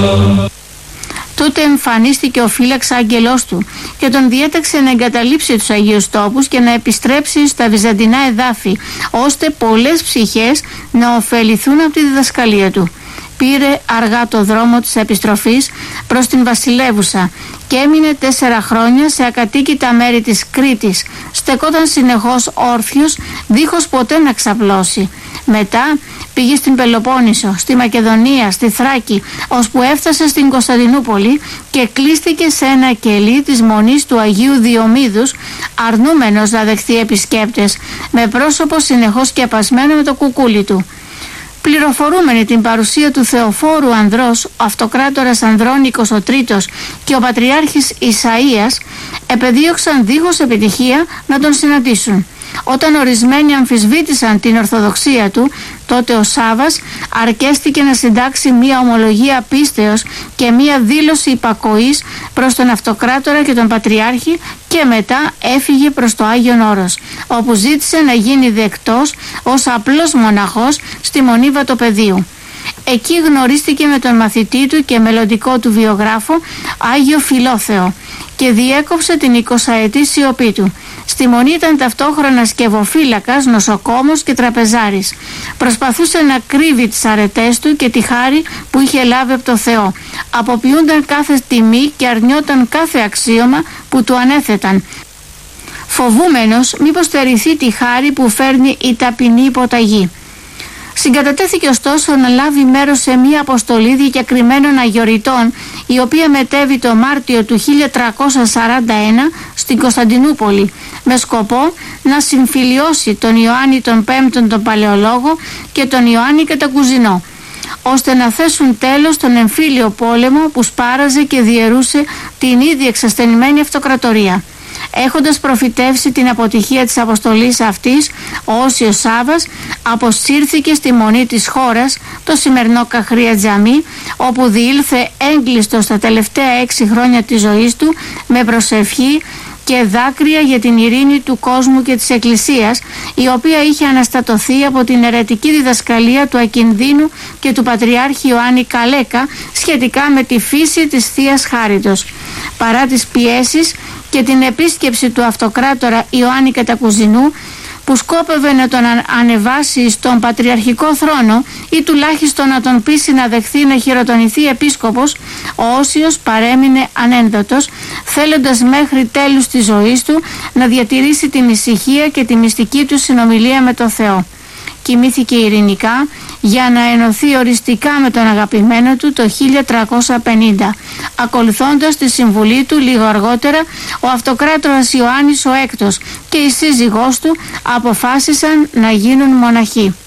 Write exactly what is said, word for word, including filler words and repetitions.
Τότε εμφανίστηκε ο φύλαξ άγγελός του και τον διέταξε να εγκαταλείψει τους Αγίους Τόπους και να επιστρέψει στα βυζαντινά εδάφη, ώστε πολλές ψυχές να ωφεληθούν από τη διδασκαλία του. Πήρε αργά το δρόμο της επιστροφής προς την βασιλεύουσα και έμεινε τέσσερα χρόνια σε ακατοίκητα μέρη της Κρήτης. Στεκόταν συνεχώς όρθιος, δίχως ποτέ να ξαπλώσει. Μετά πήγε στην Πελοπόννησο, στη Μακεδονία, στη Θράκη, ώσπου έφτασε στην Κωνσταντινούπολη και κλείστηκε σε ένα κελί της Μονής του Αγίου Διομήδους, αρνούμενος να δεχθεί επισκέπτες, με πρόσωπο συνεχώς σκεπασμένο με το κουκούλι του. Πληροφορούμενοι την παρουσία του Θεοφόρου Ανδρός, ο αυτοκράτορας Ανδρώνικος ο Τρίτος και ο Πατριάρχης Ισαΐας επεδίωξαν δίχως επιτυχία να τον συναντήσουν. Όταν ορισμένοι αμφισβήτησαν την ορθοδοξία του, τότε ο Σάβας αρκέστηκε να συντάξει μία ομολογία πίστεως και μία δήλωση υπακοής προς τον αυτοκράτορα και τον Πατριάρχη και μετά έφυγε προς το Άγιον Όρος, όπου ζήτησε να γίνει δεκτός ως απλός μοναχός στη Μονή Βατοπεδίου. Εκεί γνωρίστηκε με τον μαθητή του και μελλοντικό του βιογράφο Άγιο Φιλόθεο και διέκοψε την εικοσαετή σιωπή του. Στη Μονή ήταν ταυτόχρονα σκευοφύλακας, νοσοκόμος και τραπεζάρης. Προσπαθούσε να κρύβει τις αρετές του και τη χάρη που είχε λάβει από το Θεό. Αποποιούνταν κάθε τιμή και αρνιόταν κάθε αξίωμα που του ανέθεταν, φοβούμενος μήπως στερηθεί τη χάρη που φέρνει η ταπεινή υποταγή. Συγκατατέθηκε ωστόσο να λάβει μέρος σε μία αποστολή διακεκριμένων αγιοριτών, η οποία μετέβη το Μάρτιο του χίλια τριακόσια σαράντα ένα στην Κωνσταντινούπολη, με σκοπό να συμφιλιώσει τον Ιωάννη τον Πέμπτον τον Παλαιολόγο και τον Ιωάννη Κατακουζινό, ώστε να θέσουν τέλος στον εμφύλιο πόλεμο που σπάραζε και διαιρούσε την ήδη εξασθενημένη αυτοκρατορία. Έχοντας προφητεύσει την αποτυχία της αποστολής αυτής, ο Όσιος Σάβας αποσύρθηκε στη Μονή της χώρας, το σημερινό Καχρία Τζαμί, όπου διήλθε έγκλειστος τα τελευταία έξι χρόνια της ζωής του με προσευχή και δάκρυα για την ειρήνη του κόσμου και της Εκκλησίας, η οποία είχε αναστατωθεί από την αιρετική διδασκαλία του Ακινδύνου και του Πατριάρχη Ιωάννη Καλέκα σχετικά με τη φύση της Θείας Χάριτος. Παρά τις πιέσεις και την επίσκεψη του αυτοκράτορα Ιωάννη Κατακουζινού, που σκόπευε να τον ανεβάσει στον πατριαρχικό θρόνο ή τουλάχιστον να τον πείσει να δεχθεί να χειροτονηθεί επίσκοπος, ο Όσιος παρέμεινε ανένδοτος, θέλοντας μέχρι τέλους της ζωής του να διατηρήσει την ησυχία και τη μυστική του συνομιλία με τον Θεό. Κοιμήθηκε ειρηνικά για να ενωθεί οριστικά με τον αγαπημένο του το χίλια τριακόσια πενήντα. Ακολουθώντας τη συμβουλή του λίγο αργότερα, ο αυτοκράτορας Ιωάννης ο Έκτος και η σύζυγός του αποφάσισαν να γίνουν μοναχοί.